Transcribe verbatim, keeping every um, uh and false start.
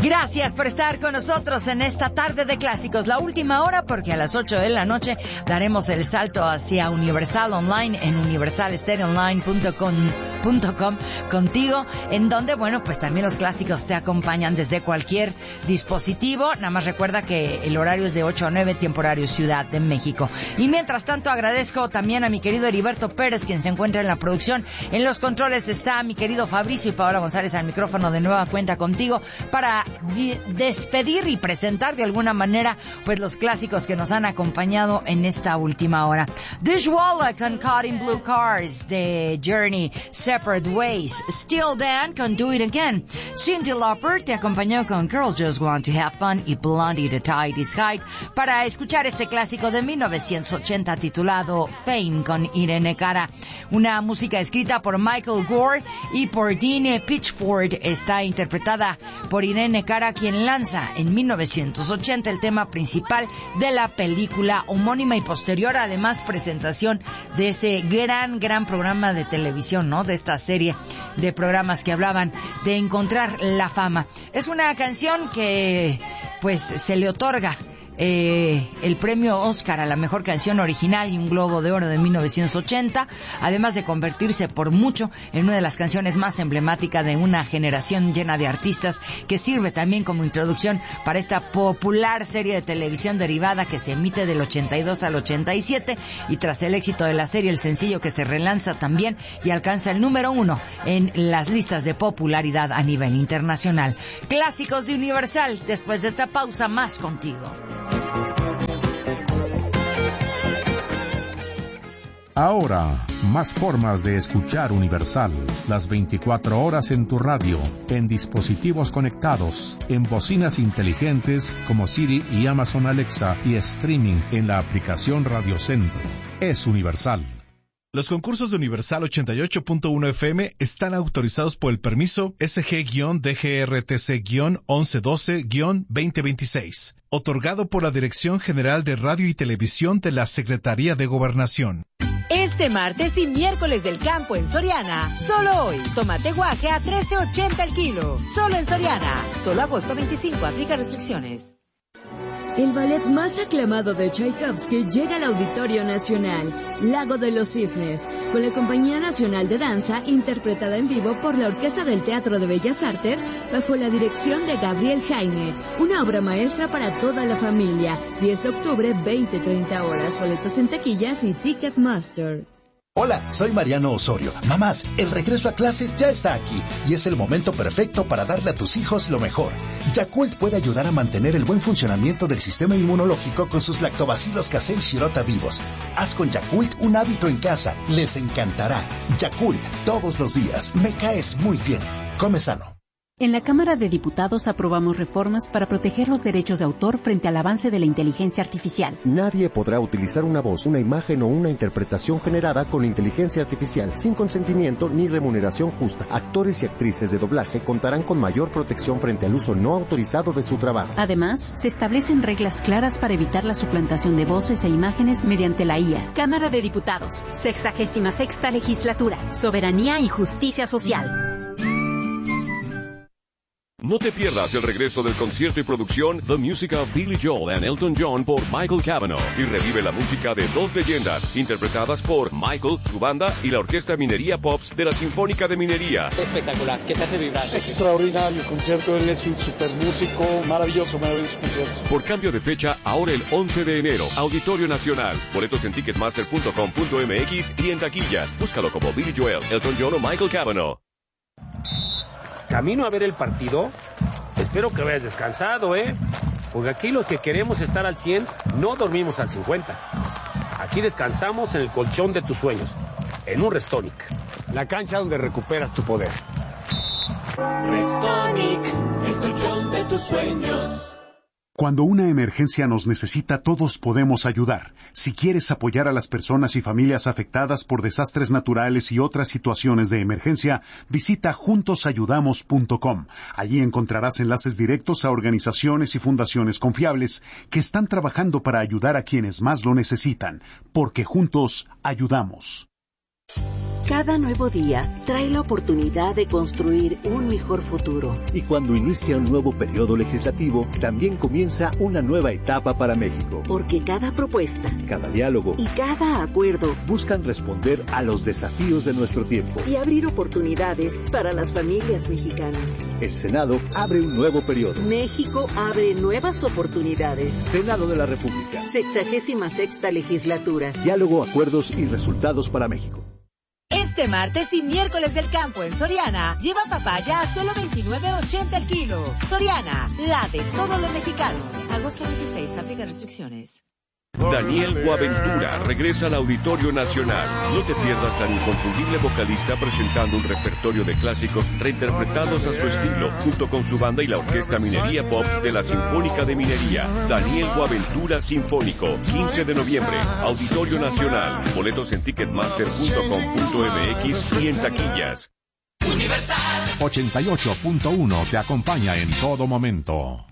Gracias por estar con nosotros en esta tarde de clásicos, la última hora, porque a las ocho de la noche daremos el salto hacia Universal Online en universal stereo online punto com contigo, en donde, bueno, pues también los clásicos te acompañan desde cualquier dispositivo. Nada más recuerda que el horario es de ocho a nueve, tiempo horario Ciudad de México. Y mientras tanto agradezco también a mi querido Heriberto Pérez, quien se encuentra en la producción. En los controles está mi querido Fabricio y Paola González al micrófono de nueva cuenta contigo para despedir y presentar de alguna manera pues los clásicos que nos han acompañado en esta última hora. Dishwalla con Caught in Blue Cars, The Journey, Separate Ways, Still Dan con Do It Again, Cyndi Lauper te acompañó con Girls Just Want to Have Fun y Blondie The Tide is High para escuchar este clásico de mil novecientos ochenta titulado Fame con Irene Cara, una música escrita por Michael Gore y por Dean Pitchford. Está interpretada por Irene Cara, quien lanza en mil novecientos ochenta el tema principal de la película homónima y posterior además presentación de ese gran, gran programa de televisión, ¿no? De esta serie de programas que hablaban de encontrar la fama. Es una canción que pues se le otorga Eh, el premio Oscar a la mejor canción original y un Globo de Oro de mil novecientos ochenta, además de convertirse por mucho en una de las canciones más emblemáticas de una generación llena de artistas, que sirve también como introducción para esta popular serie de televisión derivada que se emite del ochenta y dos al ochenta y siete, y tras el éxito de la serie, el sencillo que se relanza también y alcanza el número uno en las listas de popularidad a nivel internacional. Clásicos de Universal, después de esta pausa, más contigo. Ahora, más formas de escuchar Universal. Las veinticuatro horas en tu radio, en dispositivos conectados, en bocinas inteligentes como Siri y Amazon Alexa y streaming en la aplicación Radio Centro. Es Universal. Los concursos de Universal ochenta y ocho punto uno F M están autorizados por el permiso S G D G R T C once doce veinte veintiséis, otorgado por la Dirección General de Radio y Televisión de la Secretaría de Gobernación. Este martes y miércoles del campo en Soriana, solo hoy, tomate guaje a trece ochenta el kilo, solo en Soriana, solo agosto veinticinco, aplica restricciones. El ballet más aclamado de Tchaikovsky llega al Auditorio Nacional, Lago de los Cisnes, con la Compañía Nacional de Danza, interpretada en vivo por la Orquesta del Teatro de Bellas Artes, bajo la dirección de Gabriel Jaime. Una obra maestra para toda la familia. diez de octubre, veinte treinta horas. Boletos en taquillas y Ticketmaster. Hola, soy Mariano Osorio. Mamás, el regreso a clases ya está aquí y es el momento perfecto para darle a tus hijos lo mejor. Yakult puede ayudar a mantener el buen funcionamiento del sistema inmunológico con sus lactobacilos casei shirota vivos. Haz con Yakult un hábito en casa. Les encantará. Yakult, todos los días. Me caes muy bien. Come sano. En la Cámara de Diputados aprobamos reformas para proteger los derechos de autor frente al avance de la inteligencia artificial. Nadie podrá utilizar una voz, una imagen o una interpretación generada con inteligencia artificial sin consentimiento ni remuneración justa. Actores y actrices de doblaje contarán con mayor protección frente al uso no autorizado de su trabajo. Además, se establecen reglas claras para evitar la suplantación de voces e imágenes mediante la I A. Cámara de Diputados, sexagésima sexta legislatura, soberanía y justicia social. No te pierdas el regreso del concierto y producción The Music of Billy Joel and Elton John por Michael Cavanaugh y revive la música de dos leyendas interpretadas por Michael, su banda y la Orquesta Minería Pops de la Sinfónica de Minería. Espectacular, ¿qué te hace vibrar? Extraordinario concierto, él es un super músico, maravilloso, maravilloso concierto. Por cambio de fecha, ahora el once de enero, Auditorio Nacional. Boletos en ticketmaster punto com punto m x y en taquillas. Búscalo como Billy Joel, Elton John o Michael Cavanaugh. Camino a ver el partido. Espero que vayas descansado, ¿eh? Porque aquí los que queremos estar al cien, no dormimos al cincuenta. Aquí descansamos en el colchón de tus sueños, en un Restonic. La cancha donde recuperas tu poder. Restonic, el colchón de tus sueños. Cuando una emergencia nos necesita, todos podemos ayudar. Si quieres apoyar a las personas y familias afectadas por desastres naturales y otras situaciones de emergencia, visita juntos ayudamos punto com. Allí encontrarás enlaces directos a organizaciones y fundaciones confiables que están trabajando para ayudar a quienes más lo necesitan, porque juntos ayudamos. Cada nuevo día trae la oportunidad de construir un mejor futuro. Y cuando inicia un nuevo periodo legislativo, también comienza una nueva etapa para México. Porque cada propuesta, cada diálogo y cada acuerdo buscan responder a los desafíos de nuestro tiempo y abrir oportunidades para las familias mexicanas. El Senado abre un nuevo periodo. México abre nuevas oportunidades. Senado de la República. Sexagésima sexta legislatura. Diálogo, acuerdos y resultados para México. Este martes y miércoles del campo en Soriana, lleva papaya a solo veintinueve ochenta el kilo. Soriana, la de todos los mexicanos. Agosto veintiséis, aplica restricciones. Daniel Boaventura regresa al Auditorio Nacional. No te pierdas al inconfundible vocalista presentando un repertorio de clásicos reinterpretados a su estilo, junto con su banda y la Orquesta Minería Pops de la Sinfónica de Minería. Daniel Boaventura Sinfónico, quince de noviembre, Auditorio Nacional. Boletos en ticketmaster punto com punto m x y en taquillas. Universal ochenta y ocho punto uno te acompaña en todo momento.